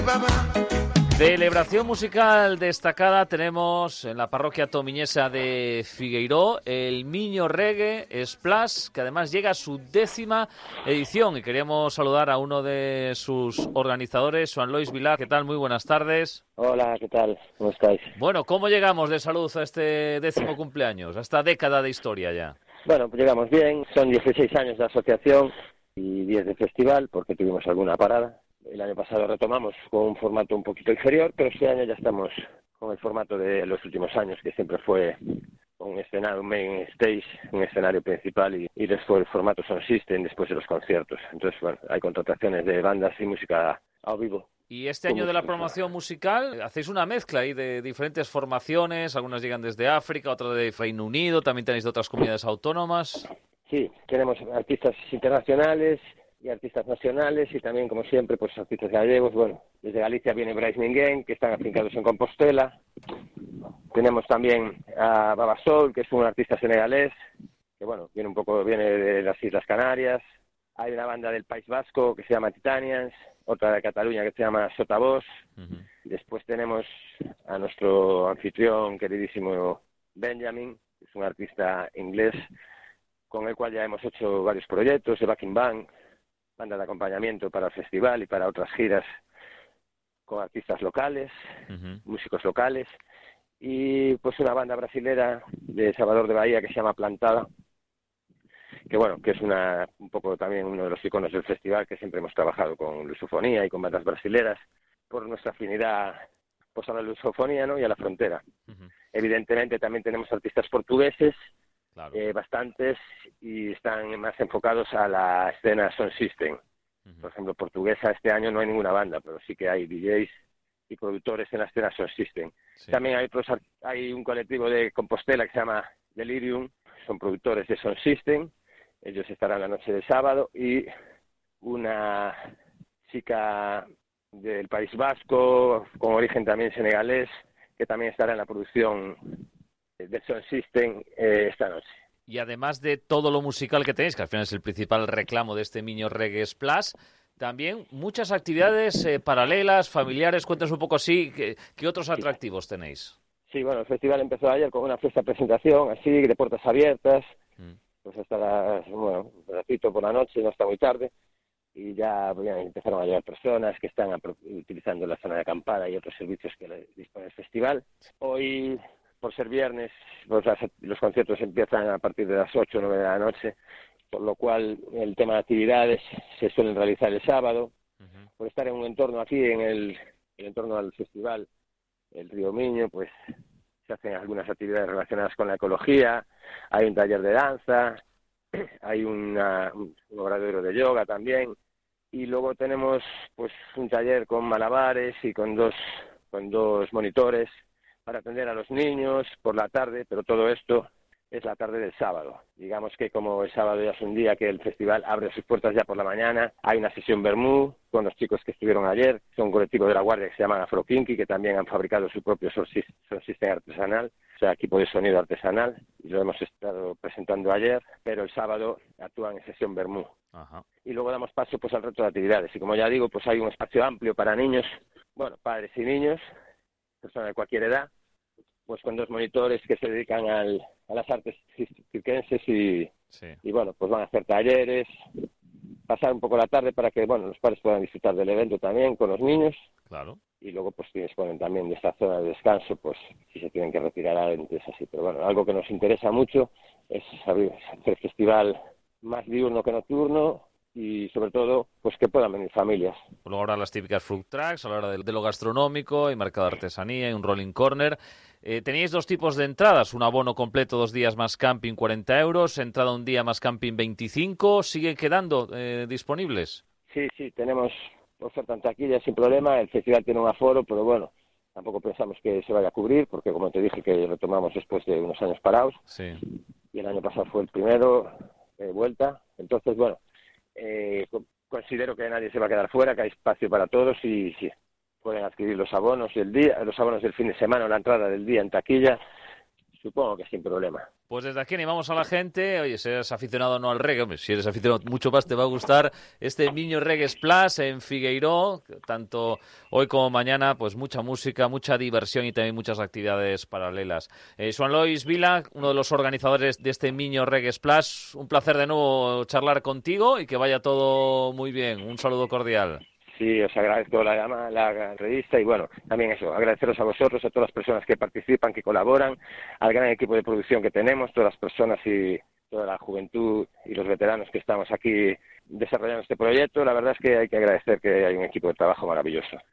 Celebración musical destacada tenemos en la parroquia tomiñesa de Figueiró, el Miño Reggae Splash, que además llega a su 10ª edición, y queríamos saludar a uno de sus organizadores, Juan Lois Vilar. ¿Qué tal? Muy buenas tardes. Hola, ¿qué tal? ¿Cómo estáis? Bueno, ¿cómo llegamos de salud a este 10º cumpleaños, a esta década de historia ya? Bueno, pues llegamos bien, son 16 años de asociación y 10 de festival, porque tuvimos alguna parada. El año pasado retomamos con un formato un poquito inferior, pero este año ya estamos con el formato de los últimos años, que siempre fue un escenario, un main stage, un escenario principal, y después el formato Sound System después de los conciertos. Entonces, bueno, hay contrataciones de bandas y música a vivo. Y este año de la promoción musical hacéis una mezcla ahí de diferentes formaciones, algunas llegan desde África, otras de Reino Unido, también tenéis de otras comunidades autónomas. Sí, tenemos artistas internacionales y artistas nacionales, y también, como siempre, pues artistas gallegos. Bueno, desde Galicia viene Bryce Minguén, que están afincados en Compostela. Tenemos también a Baba Soul, que es un artista senegalés, que bueno, viene de las Islas Canarias. Hay una banda del País Vasco que se llama Titanians, otra de Cataluña que se llama Sotavoz. Después tenemos a nuestro anfitrión queridísimo Benjamin, que es un artista inglés, con el cual ya hemos hecho varios proyectos, de backing band, banda de acompañamiento para el festival y para otras giras con artistas locales, músicos locales, y pues una banda brasilera de Salvador de Bahía que se llama Plantada, que bueno, que es un poco también uno de los iconos del festival, que siempre hemos trabajado con lusofonía y con bandas brasileras por nuestra afinidad pues a la lusofonía, ¿no?, y a la frontera. Evidentemente también tenemos artistas portugueses, claro, bastantes, y están más enfocados a la escena Sound System. Por ejemplo, portuguesa este año no hay ninguna banda, pero sí que hay DJs y productores en la escena Sound System. Sí. También hay un colectivo de Compostela que se llama Delirium, son productores de Sound System, ellos estarán la noche de sábado, y una chica del País Vasco, con origen también senegalés, que también estará en la producción de Sound System esta noche. Y además de todo lo musical que tenéis, que al final es el principal reclamo de este Miño Reggae Splash, también muchas actividades paralelas, familiares. Cuéntanos un poco así, ¿qué otros atractivos tenéis? Sí, bueno, el festival empezó ayer con una fiesta presentación, así, de puertas abiertas, pues hasta un ratito por la noche, no está muy tarde, y ya empezaron a llegar personas que están utilizando la zona de acampada y otros servicios que dispone el festival. Hoy, por ser viernes, pues los conciertos empiezan a partir de las 8 o 9 de la noche, por lo cual el tema de actividades se suelen realizar el sábado. Por estar en un entorno aquí, en el entorno al festival, el Río Miño, pues se hacen algunas actividades relacionadas con la ecología, hay un taller de danza, hay un obradoiro de yoga también, y luego tenemos pues un taller con malabares y con dos monitores para atender a los niños por la tarde, pero todo esto es la tarde del sábado. Digamos que como el sábado ya es un día que el festival abre sus puertas ya por la mañana, hay una sesión vermú con los chicos que estuvieron ayer, son un colectivo de La Guardia que se llaman Afrokinky, que también han fabricado su propio sound system artesanal, o sea, equipo de sonido artesanal, y lo hemos estado presentando ayer, pero el sábado actúan en sesión vermú. Y luego damos paso pues al resto de actividades, y como ya digo, pues hay un espacio amplio para niños, bueno, padres y niños, personas de cualquier edad, pues con dos monitores que se dedican a las artes circenses y bueno, pues van a hacer talleres, pasar un poco la tarde para que, bueno, los padres puedan disfrutar del evento también con los niños. Claro. Y luego pues disponen también de esta zona de descanso, pues si se tienen que retirar antes, así. Pero bueno, algo que nos interesa mucho es hacer el festival más diurno que nocturno, y sobre todo pues que puedan venir familias. Luego ahora las típicas food trucks, a la hora de lo gastronómico, hay mercado de artesanía, hay un rolling corner. Teníais dos tipos de entradas, un abono completo 2 días más camping 40 euros, entrada un día más camping 25, ¿siguen quedando disponibles? Sí, tenemos oferta en taquilla sin problema, el festival tiene un aforo, pero bueno, tampoco pensamos que se vaya a cubrir, porque como te dije que retomamos después de unos años parados, y el año pasado fue el primero vuelta, entonces bueno, considero que nadie se va a quedar fuera, que hay espacio para todos, y sí, pueden adquirir los abonos del día, los abonos del fin de semana o la entrada del día en taquilla, supongo que sin problema. Pues desde aquí animamos a la gente, oye, si eres aficionado no al reggae, hombre, si eres aficionado mucho más te va a gustar este Miño Reggae Splash en Figueiró, tanto hoy como mañana, pues mucha música, mucha diversión y también muchas actividades paralelas. Joan Lois Vila, uno de los organizadores de este Miño Reggae Splash, un placer de nuevo charlar contigo y que vaya todo muy bien. Un saludo cordial. Sí, os agradezco la revista y bueno, también eso, agradeceros a vosotros, a todas las personas que participan, que colaboran, al gran equipo de producción que tenemos, todas las personas y toda la juventud y los veteranos que estamos aquí desarrollando este proyecto. La verdad es que hay que agradecer que hay un equipo de trabajo maravilloso.